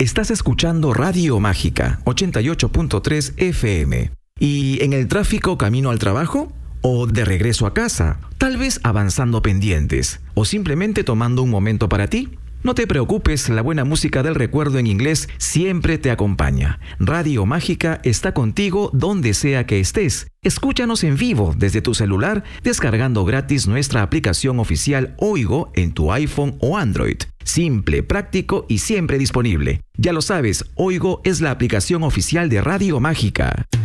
Estás escuchando Radio Mágica 88.3 FM. ¿Y en el tráfico camino al trabajo? ¿O de regreso a casa? Tal vez avanzando pendientes. ¿O simplemente tomando un momento para ti? No te preocupes, la buena música del recuerdo en inglés siempre te acompaña. Radio Mágica está contigo donde sea que estés. Escúchanos en vivo desde tu celular, descargando gratis nuestra aplicación oficial Oigo en tu iPhone o Android. Simple, práctico y siempre disponible. Ya lo sabes, Oigo es la aplicación oficial de Radio Mágica.